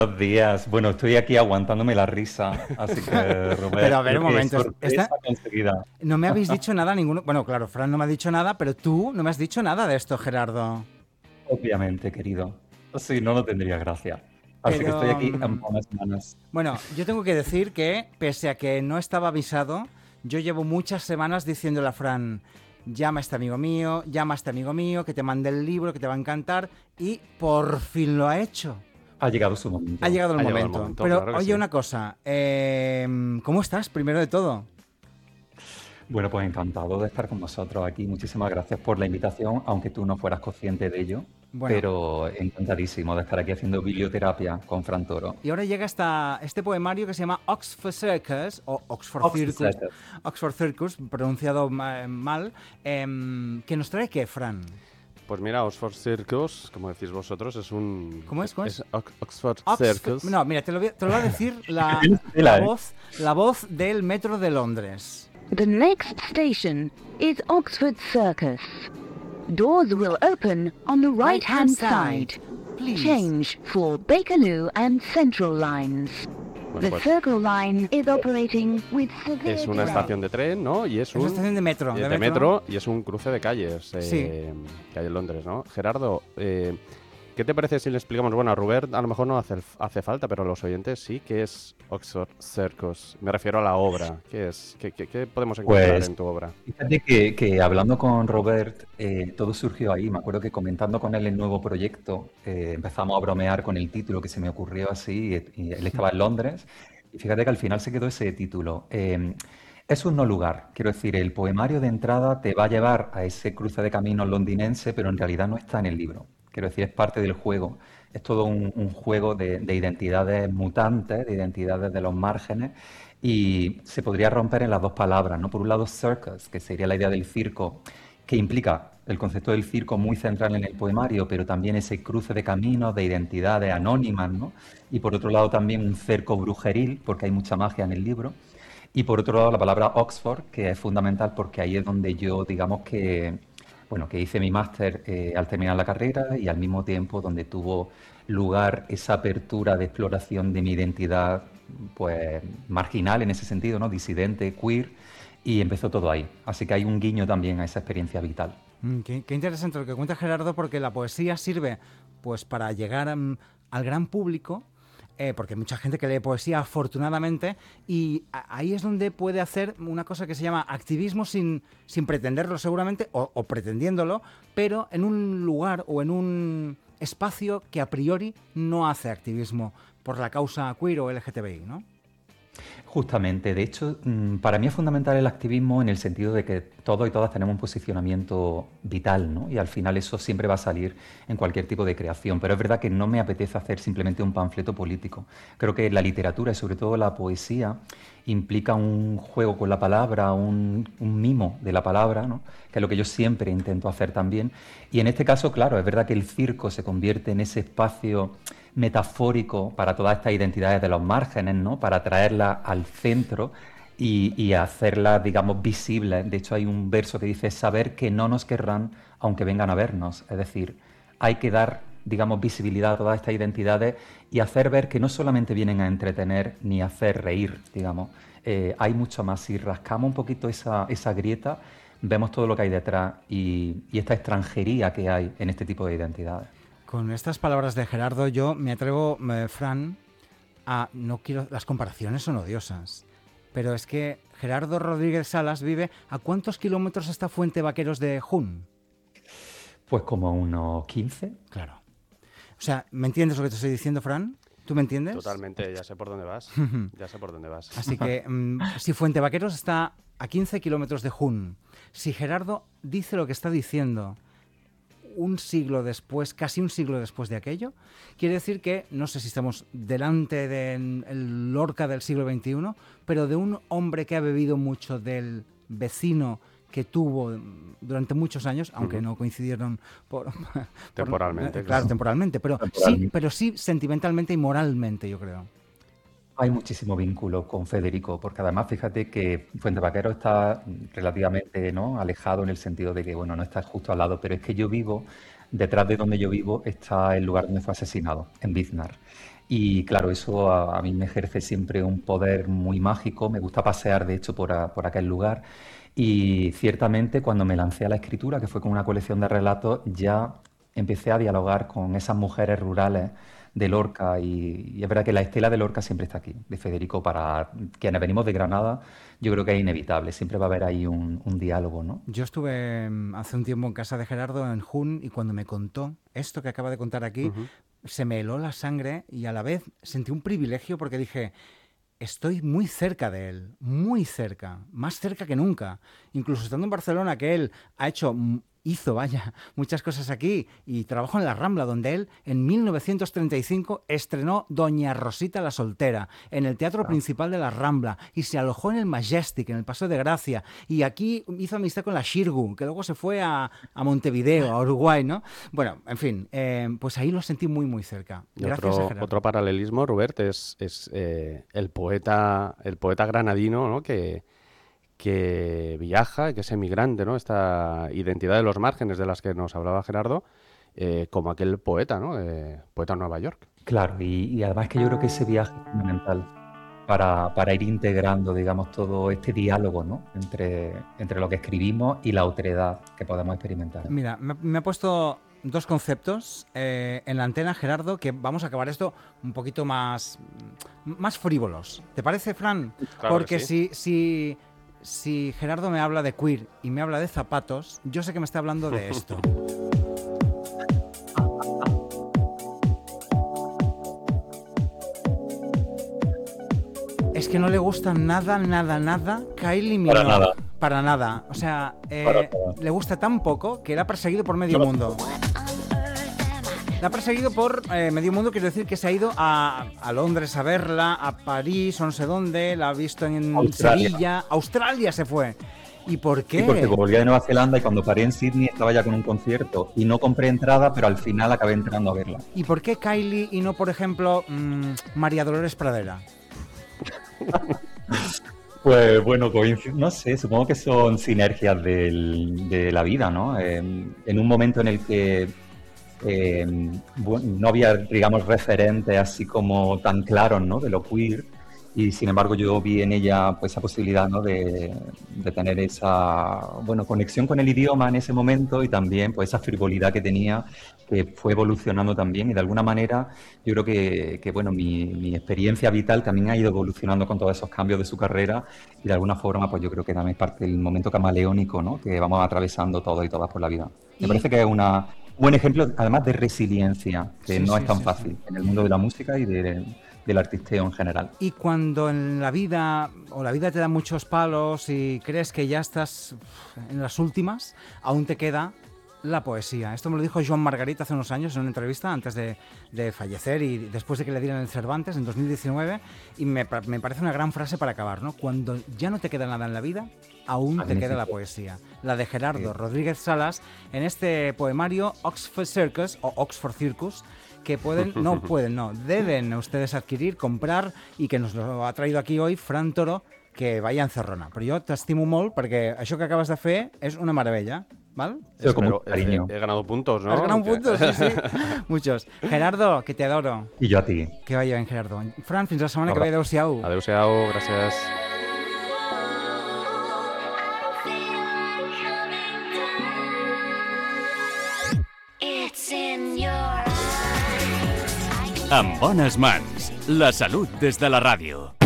Buenos días. Bueno, estoy aquí aguantándome la risa, así que, Pero Robert, a ver, creo un que momento. sorpresa conseguida. No me habéis dicho nada ninguno. Bueno, claro, Fran no me ha dicho nada, pero tú no me has dicho nada de esto, Gerardo. Obviamente, querido. Sí, no tendría gracia. Así que estoy Pero aquí en buenas manos. bueno, yo tengo que decir que, pese a que no estaba avisado, yo llevo muchas semanas diciéndole a Fran, llama a este amigo mío, llama a este amigo mío, que te mande el libro, que te va a encantar, y por fin lo ha hecho. Ha llegado su Ha momento. llegado el Ha llegado el momento. momento, Pero claro que oye, sí. una cosa, ¿cómo estás, primero de todo? Bueno, pues encantado de estar con vosotros aquí. Muchísimas gracias por la invitación, aunque tú no fueras consciente de ello, Bueno, pero encantadísimo de estar aquí haciendo biblioterapia con Fran Toro. y ahora llega este poemario que se llama Oxford Circus, o Oxford. Oxford Circus, pronunciado mal, que nos trae qué, Fran. Pues mira, Oxford Circus, como decís vosotros, es un... ¿Cómo es? ¿Cómo es? Oxford Circus. No, mira, te lo va a decir Tela, ¿eh? la voz del metro de Londres. The next station is Oxford Circus. Doors will open on the right-hand side. Please. Change for Bakerloo and Central lines. Bueno, The pues Circle Line is operating with severe es una delay. estación de tren, ¿no? Y es una un... estación de metro. de metro, y es un cruce de calles Sí. que hay en Londres, ¿no? Gerardo, ¿qué te parece si le explicamos? Bueno, a Robert a lo mejor no hace falta, pero a los oyentes sí. ¿Qué es Oxford Circus? Me refiero a la obra. ¿Qué es? ¿Qué podemos encontrar Pues en tu obra? fíjate que hablando con Robert, todo surgió ahí. Me acuerdo que comentando con él el nuevo proyecto, empezamos a bromear con el título que se me ocurrió así. Y él estaba en Londres. Y fíjate que al final se quedó ese título. Es un no lugar. Quiero decir, el poemario de entrada te va a llevar a ese cruce de caminos londinense, pero en realidad no está en el libro. Quiero decir, es parte del juego. Es todo un juego de identidades mutantes, de identidades de los márgenes, y se podría romper en las dos palabras, ¿no? Por un lado, circus, que sería la idea del circo, que implica el concepto del circo muy central en el poemario, pero también ese cruce de caminos, de identidades anónimas, ¿no? Y por otro lado también un cerco brujeril, porque hay mucha magia en el libro. Y por otro lado la palabra Oxford, que es fundamental porque ahí es donde yo, digamos que, bueno, que hice mi máster al terminar la carrera y al mismo tiempo donde tuvo lugar esa apertura de exploración de mi identidad, pues marginal en ese sentido, ¿no? Disidente, queer, y empezó todo ahí. Así que hay un guiño también a esa experiencia vital. Qué interesante lo que cuenta Gerardo, porque la poesía sirve pues para llegar al gran público, porque hay mucha gente que lee poesía afortunadamente, y ahí es donde puede hacer una cosa que se llama activismo sin pretenderlo seguramente, o pretendiéndolo, pero en un lugar o en un espacio que a priori no hace activismo por la causa queer o LGTBI, ¿no? Justamente, de hecho, para mí es fundamental el activismo en el sentido de que todos y todas tenemos un posicionamiento vital, ¿no? Y al final eso siempre va a salir en cualquier tipo de creación. Pero es verdad que no me apetece hacer simplemente un panfleto político. Creo que la literatura y sobre todo la poesía implica un juego con la palabra, un mimo de la palabra, ¿no? Que es lo que yo siempre intento hacer también. Y en este caso, claro, es verdad que el circo se convierte en ese espacio metafórico para todas estas identidades de los márgenes, ¿no? Para traerlas al centro y hacerlas, digamos, visibles. De hecho, hay un verso que dice, saber que no nos querrán aunque vengan a vernos. Es decir, hay que dar, digamos, visibilidad a todas estas identidades y hacer ver que no solamente vienen a entretener ni a hacer reír, digamos. Hay mucho más. Si rascamos un poquito esa grieta, vemos todo lo que hay detrás y esta extranjería que hay en este tipo de identidades. Con estas palabras de Gerardo, yo me atrevo, Fran, no quiero, las comparaciones son odiosas, pero es que Gerardo Rodríguez Salas vive ¿a cuántos kilómetros está Fuente Vaqueros de Jun? Pues como unos 15. Claro. O sea, ¿me entiendes lo que te estoy diciendo, Fran? ¿Tú me entiendes? Totalmente, ya sé por dónde vas. Ya sé por dónde vas. Así que si Fuente Vaqueros está a 15 kilómetros de Jun, si Gerardo dice lo que está diciendo un siglo después, casi un siglo después de aquello, quiere decir que, no sé si estamos delante del Lorca del siglo XXI, pero de un hombre que ha bebido mucho del vecino que tuvo durante muchos años, aunque no coincidieron temporalmente. Claro, temporalmente, pero sí sentimentalmente y moralmente, yo creo. Hay muchísimo vínculo con Federico, porque además fíjate que Fuente Vaquero está relativamente, ¿no?, alejado en el sentido de que, bueno, no está justo al lado, pero es que yo vivo, detrás de donde yo vivo está el lugar donde fue asesinado, en Biznar. Y claro, eso a mí me ejerce siempre un poder muy mágico. Me gusta pasear, de hecho, por aquel lugar. Y ciertamente cuando me lancé a la escritura, que fue con una colección de relatos, ya empecé a dialogar con esas mujeres rurales de Lorca. Y es verdad que la estela de Lorca siempre está aquí, de Federico. Para quienes venimos de Granada, yo creo que es inevitable. Siempre va a haber ahí un diálogo, ¿no? Yo estuve hace un tiempo en casa de Gerardo en Jun y cuando me contó esto que acaba de contar aquí, Ujú. se me heló la sangre y a la vez sentí un privilegio porque dije, estoy muy cerca de él, muy cerca, más cerca que nunca. Incluso estando en Barcelona, que él hizo, vaya, muchas cosas aquí y trabajó en la Rambla, donde él en 1935 estrenó Doña Rosita la Soltera en el Teatro Principal de la Rambla y se alojó en el Majestic, en el Paseo de Gracia, y aquí hizo amistad con la Xirgu, que luego se fue a Montevideo, a Uruguay, ¿no? Bueno, en fin, pues ahí lo sentí muy, muy cerca. Y Gracias a Gerardo. otro paralelismo, Robert, es el poeta granadino, ¿no? Que viaja, que es emigrante, ¿no? Esta identidad de los márgenes de las que nos hablaba Gerardo, como aquel poeta, ¿no? Poeta en Nueva York. Claro, y además que yo creo que ese viaje es fundamental para ir integrando, digamos, todo este diálogo, ¿no? Entre lo que escribimos y la otredad que podemos experimentar. Mira, me ha puesto dos conceptos en la antena, Gerardo, que vamos a acabar esto un poquito más frívolos. ¿Te parece, Fran? Claro Porque que sí. si Gerardo me habla de queer y me habla de zapatos, yo sé que me está hablando de esto. Es que no le gusta nada Kylie Minogue. Para nada. Para nada. O sea, Para nada. le gusta tan poco que la ha perseguido por medio mundo. La ha perseguido por medio mundo, quiero decir que se ha ido a Londres a verla, a París, o no sé dónde, la ha visto en Australia. Sevilla, Australia se fue. ¿Y por qué? Sí, porque volví de Nueva Zelanda y cuando paré en Sydney estaba ya con un concierto y no compré entrada, pero al final acabé entrando a verla. ¿Y por qué Kylie y no, por ejemplo, María Dolores Pradera? Pues bueno, no sé, supongo que son sinergias de la vida, ¿no? En un momento en el que no había, digamos, referentes así como tan claros, ¿no? De lo queer, y sin embargo yo vi en ella pues esa posibilidad, ¿no? de tener esa, bueno, conexión con el idioma en ese momento y también pues esa frivolidad que tenía, que fue evolucionando también, y de alguna manera yo creo que bueno, mi experiencia vital también ha ido evolucionando con todos esos cambios de su carrera, y de alguna forma pues yo creo que también es parte del momento camaleónico, ¿no? Que vamos atravesando todos y todas por la vida. Me parece que es un buen ejemplo, además, de resiliencia, que no es tan fácil en el mundo de la música y del artisteo en general. Y cuando en la vida, o la vida te da muchos palos y crees que ya estás en las últimas, aún te queda la poesía. Esto me lo dijo Joan Margarit hace unos años en una entrevista antes de fallecer y después de que le dieran el Cervantes en 2019, y me parece una gran frase para acabar, ¿no? Cuando ya no te queda nada en la vida, aún te queda la poesía. La de Gerardo Rodríguez Salas en este poemario Oxford Circus o Oxford Circus, que deben ustedes adquirir, comprar, y que nos lo ha traído aquí hoy Fran Toro, que vaya encerrona. Però jo t'estimo molt perquè això que acabes de fer és una meravella, ¿vale? Sí, con mucho cariño. He ganado puntos, ¿no? Has ganado puntos, sí. Muchos. Gerardo, que te adoro. Y yo a ti. Que vaya bien, Gerardo. Fran, fins la setmana que ve. Adéu-siau. Adéu-siau, gràcies. En bones mans, la salut des de la ràdio.